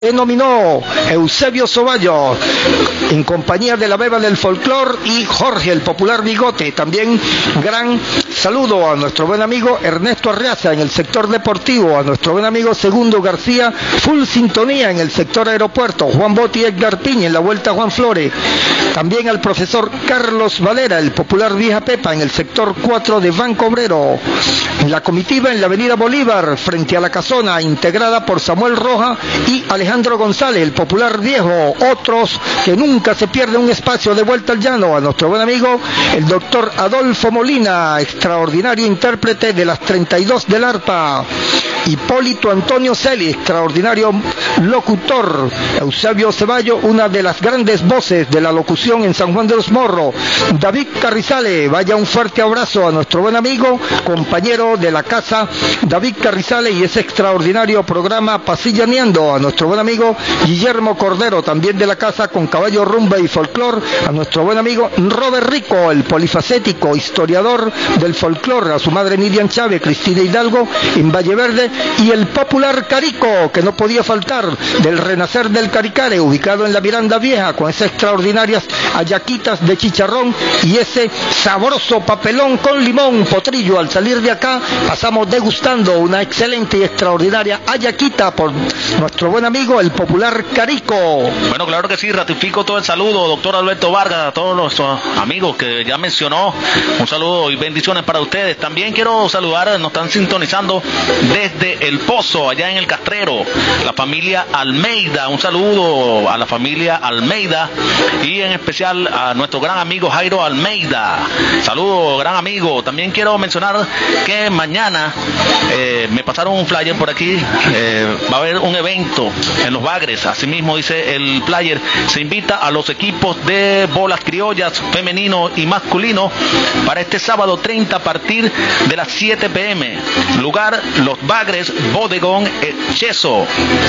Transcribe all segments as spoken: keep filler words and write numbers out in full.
denominó Eusebio Ceballos, en compañía de la Beba del Folclor y Jorge, el popular Bigote. También gran saludo a nuestro buen amigo Ernesto Arriaza en el sector deportivo, a nuestro buen amigo Segundo García, full sintonía en el sector aeropuerto, Juan Botti y Edgar Piña en la Vuelta Juan Flores. También al profesor Carlos Valera, el popular Vieja Pepa en el sector cuatro de Banco Obrero. En la comitiva en la avenida Bolívar, frente a la Casona, integrada por Samuel Roja y Alejandro González, el popular viejo. Otros que nunca se pierde un espacio de Vuelta al Llano, a nuestro buen amigo el doctor Adolfo Molina, extraordinario intérprete de las treinta y dos del arpa. Hipólito Antonio Celi, extraordinario locutor. Eusebio Ceballos, una de las grandes voces de la locución en San Juan de los Morros. David Carrizales, vaya un fuerte abrazo a nuestro buen amigo, compañero de la casa, David Carrizales, y ese extraordinario programa Pasillaneando. A nuestro buen amigo Guillermo Cordero, también de la casa, con Caballo, Rumba y Folclor. A nuestro buen amigo Robert Rico, el polifacético historiador del folclor. A su madre Miriam Chávez, Cristina Hidalgo en Valle Verde. Y el popular Carico, que no podía faltar, del renacer del Caricare, ubicado en la Miranda Vieja, con esas extraordinarias hallaquitas de chicharrón y ese sabroso papelón con limón, potrillo. Al salir de acá pasamos degustando una excelente y extraordinaria hallaquita por nuestro buen amigo el popular Carico. Bueno, claro que sí, ratifico todo el saludo, doctor Alberto Vargas, a todos los amigos que ya mencionó. Un saludo y bendiciones para ustedes. También quiero saludar, nos están sintonizando desde El Pozo, allá en el Castrero, la familia Almeida. Un saludo a la familia Almeida y en especial a nuestro gran amigo Jairo Almeida. Saludo, gran amigo. También quiero mencionar que mañana eh, me pasaron un flyer por aquí, eh, va a haber un evento en Los Bagres. Asimismo dice el flyer, se invita a los equipos de bolas criollas femenino y masculino para este sábado treinta a partir de las siete pe eme. Lugar, Los Bagres, Bodegón Cheso,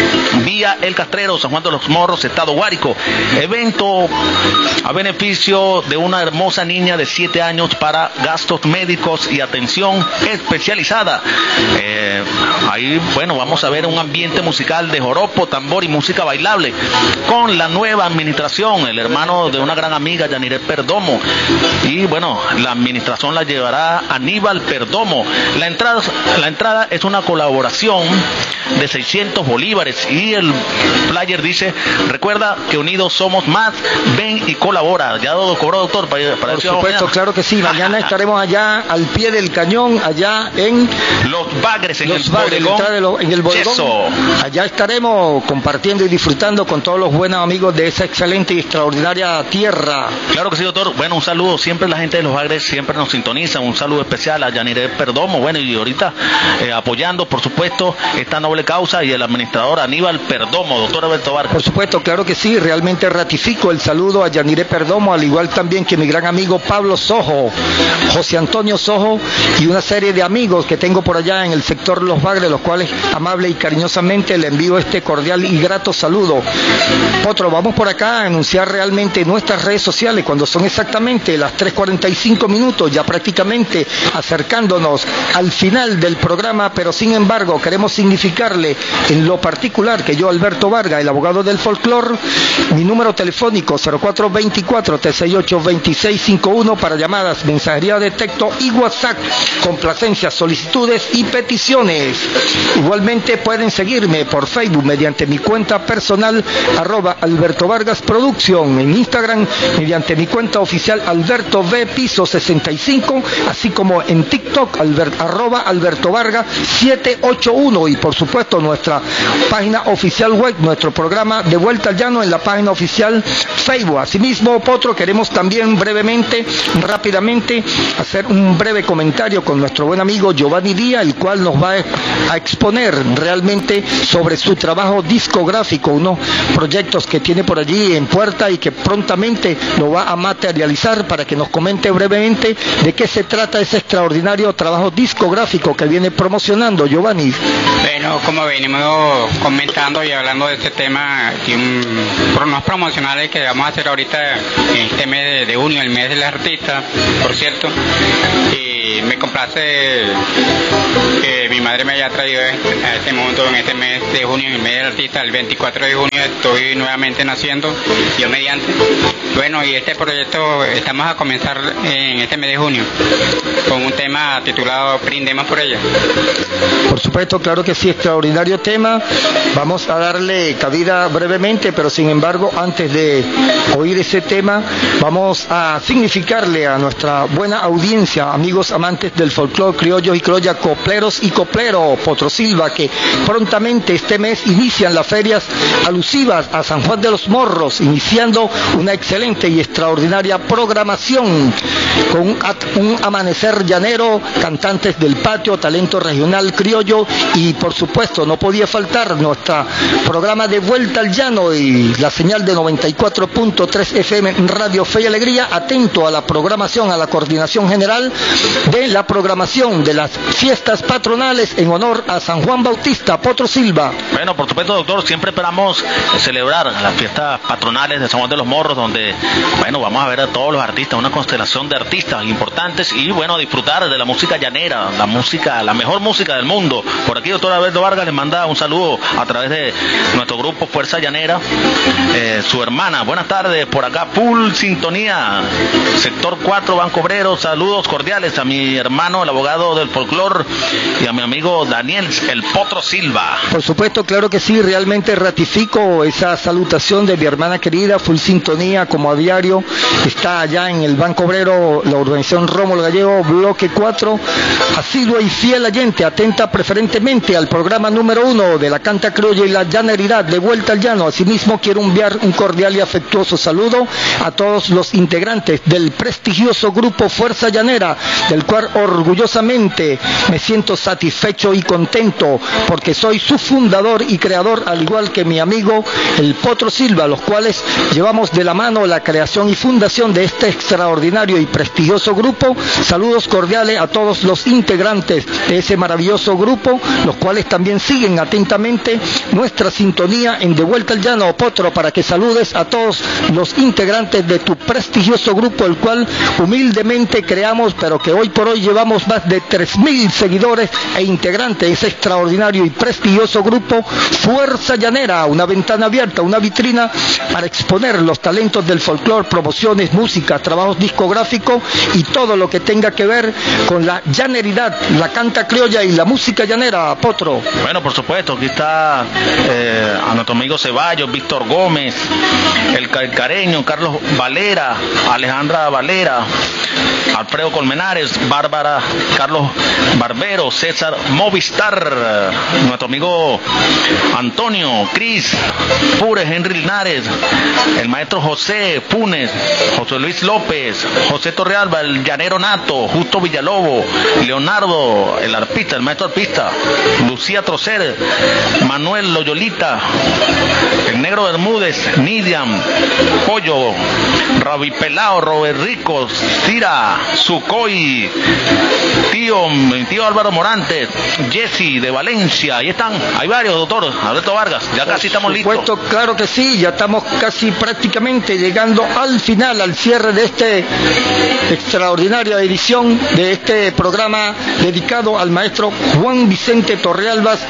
vía El Castrero, San Juan de los Morros, estado Guárico. Evento a beneficio de una hermosa niña de siete años para gastos médicos y atención especializada. Eh, ahí, bueno, vamos a ver un ambiente musical de joropo, tambor y música bailable con la nueva administración, el hermano de una gran amiga, Yanire Perdomo. Y bueno, la administración la llevará Aníbal Perdomo. La entrada, la entrada es una colaboración de seiscientos bolívares y el flyer dice, recuerda que unidos somos más, ven y colabora. Ya lo cobró, doctor, para, para por supuesto, claro que sí. Mañana estaremos allá al pie del cañón, allá en Los Bagres, en Los el Bagres, bodegón, en el bodegón. Cheso. Allá estaremos compartiendo y disfrutando con todos los buenos amigos de esa excelente y extraordinaria tierra. Claro que sí, doctor. Bueno, un saludo. Siempre la gente de Los Bagres siempre nos sintoniza. Un saludo especial a Yanire Perdomo. Bueno, y ahorita eh, apoyando, por supuesto, esta noble causa, y el administrador Aníbal Perdomo, doctor Alberto Vargas. Por supuesto, claro que sí. Realmente ratifico el saludo a Yanire Perdomo, al igual también que mi gran amigo Pablo Sojo, José Antonio Sojo, y una serie de amigos que tengo por allá en el sector Los Bagres, los cuales amable y cariñosamente le envío este cordial y grato saludo. Otro, vamos por acá a anunciar realmente nuestras redes sociales cuando son exactamente las tres cuarenta y cinco minutos, ya prácticamente acercándonos al final del programa, pero sin embargo queremos significarle en lo particular que yo, Alberto Vargas, el abogado del folclor, mi número telefónico cero cuatro veinticuatro, tres seis ocho, veintiséis cincuenta y uno para llamadas, mensajería de texto y WhatsApp, complacencias, solicitudes y peticiones. Igualmente pueden seguirme por Facebook mediante mi cuenta personal arroba Alberto Vargas Producción, en Instagram mediante mi cuenta oficial Alberto V Piso sesenta y cinco, así como en TikTok Albert, arroba Alberto Vargas setecientos ochenta y uno, y por supuesto nuestra página oficial web, nuestro programa de Vuelta al Llano en la página oficial Facebook. Asimismo, Potro, queremos también brevemente, rápidamente, hacer un breve comentario con nuestro buen amigo Giovanni Díaz, el cual nos va a exponer realmente sobre su trabajo discográfico, unos proyectos que tiene por allí en puerta y que prontamente lo va a materializar, para que nos comente brevemente de qué se trata ese extraordinario trabajo discográfico que viene promocionando, Giovanni. Bueno, como venimos comentando y hablando de este tema, y un, unos promocionales que vamos a hacer ahorita en este mes de, de junio, el mes del artista, por cierto, y me complace que mi madre me haya traído a este momento, en este mes de junio, en el mes del artista, el veinticuatro de junio estoy nuevamente naciendo, yo mediante. Bueno, y este proyecto estamos a comenzar en este mes de junio con un tema titulado Brindemos por ella. Por supuesto, claro que sí, extraordinario tema. Vamos a darle cabida brevemente, pero sin embargo, antes de oír ese tema, vamos a significarle a nuestra buena audiencia, amigos amantes del folclore criollo y criolla, copleros y coplero Potro Silva, que prontamente este mes inician las ferias alusivas a San Juan de los Morros, iniciando una excelente y extraordinaria programación con un, un amanecer llanero, cantantes del patio, talento regional criollo y por supuesto no podía faltar nuestro programa de Vuelta al Llano y la señal de noventa y cuatro punto tres F M Radio Fe y Alegría, atento a la programación, a la coordinación general de la programación de las fiestas patronales en honor a San Juan Bautista. Potro Silva. Bueno, por supuesto, doctor, siempre esperamos celebrar las fiestas patronales de San Juan de los Morros, donde, bueno, vamos a ver a todos los artistas, una constelación de artistas importantes y, bueno, disfrutar de la música llanera, la música, la mejor música del mundo. Por aquí, doctor Alberto Vargas le manda un saludo a través de nuestro grupo Fuerza Llanera, eh, su hermana. Buenas tardes, por acá, Full Sintonía, sector cuatro, Banco Obrero. Saludos cordiales a mi hermano, el abogado del folclor, y a mi amigo Daniel, el Potro Silva. Por supuesto, claro que sí, realmente ratifico esa salutación de mi hermana querida, Full Sintonía, como a diario, está allá en el Banco Obrero, la urbanización Rómulo Gallego, bloque cuatro, asidua y fiel oyente, atenta preferentemente al programa número uno de la canta criolla y la llaneridad de Vuelta al Llano. Asimismo, quiero enviar un cordial y afectuoso saludo a todos los integrantes del prestigioso grupo Fuerza Llanera, del cual orgullosamente me siento satisfecho y contento porque soy su fundador y creador, al igual que mi amigo el Potro Silva, los cuales llevamos de la mano la creación y fundación de este extraordinario y prestigioso grupo. Saludos cordiales a todos los integrantes de ese maravilloso grupo, los cuales también siguen atentamente nuestra sintonía en De Vuelta al Llano. Potro, para que saludes a todos los integrantes de tu prestigioso grupo, el cual humildemente creamos, pero que hoy por hoy llevamos más de tres mil seguidores e integrantes de ese extraordinario y prestigioso grupo Fuerza Llanera, una ventana abierta, una vitrina para exponer los talentos del folclore, promociones, música, trabajos discográficos y todo lo que tenga que ver con la llaneridad, la canta criolla y la música llanera. Potro. Bueno, por supuesto, aquí está eh, a nuestro amigo Ceballos, Víctor Gómez, el Calcareño, Carlos Valera, Alejandra Valera, Alfredo Colmenares, Bárbara, Carlos Barbero, César Movistar, nuestro amigo Antonio, Cris Pures, Henry Linares, el maestro José Funes, José Luis López, José Torrealba, el llanero nato, Justo Villalobo, Leonardo, el arpista, el maestro arpista, Lucía Trocer, Manuel Loyolita, el negro Bermúdez, Nidiam, Pollo, Rabi Pelao, Robert Rico, Cira, Sucoy, tío, tío Álvaro Morante, Jesse de Valencia. Ahí están, hay varios, doctor Alberto Vargas, ya casi estamos listos. Por supuesto, claro que sí, ya estamos casi prácticamente llegando al final, al cierre de esta extraordinaria edición de este programa dedicado al maestro Juan Vicente Torrealbas,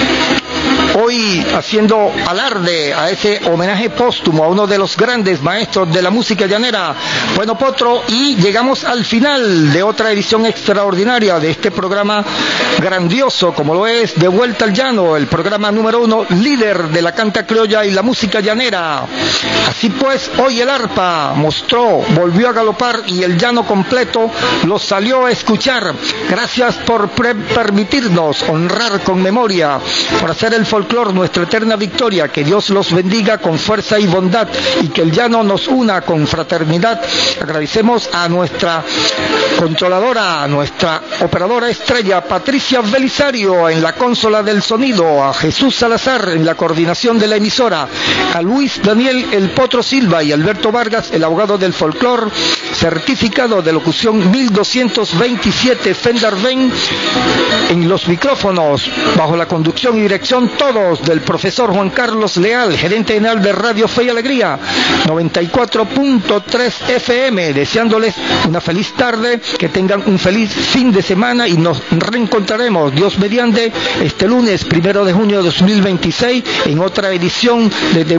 hoy haciendo alarde a ese homenaje póstumo a uno de los grandes maestros de la música llanera. Bueno, Potro, y llegamos al final de otra edición extraordinaria de este programa grandioso, como lo es De Vuelta al Llano, el programa número uno, líder de la canta criolla y la música llanera. Así pues, hoy el arpa mostró, volvió a galopar y el llano completo lo salió a escuchar. Gracias por pre- permitirnos honrar con memoria, por hacer el folclor nuestra eterna victoria. Que Dios los bendiga con fuerza y bondad y que el llano nos una con fraternidad. Agradecemos a nuestra controladora, a nuestra operadora estrella Patricia Belisario en la consola del sonido, a Jesús Salazar en la coordinación de la emisora, a Luis Daniel el Potro Silva y Alberto Vargas, el abogado del folclor, certificado de locución mil doscientos veintisiete Fender Ben, en los micrófonos, bajo la conducción y dirección todo todos del profesor Juan Carlos Leal, gerente general de Radio Fe y Alegría, noventa y cuatro punto tres F M, deseándoles una feliz tarde, que tengan un feliz fin de semana y nos reencontraremos, Dios mediante, este lunes, primero de junio de dos mil veintiséis, en otra edición de